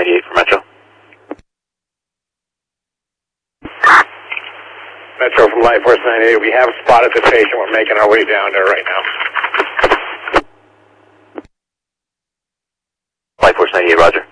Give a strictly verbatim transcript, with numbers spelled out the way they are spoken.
ninety-eight for Metro. Metro from Life Force ninety-eight. We have spotted the patient. We're making our way down there right now. Life Force ninety-eight, roger.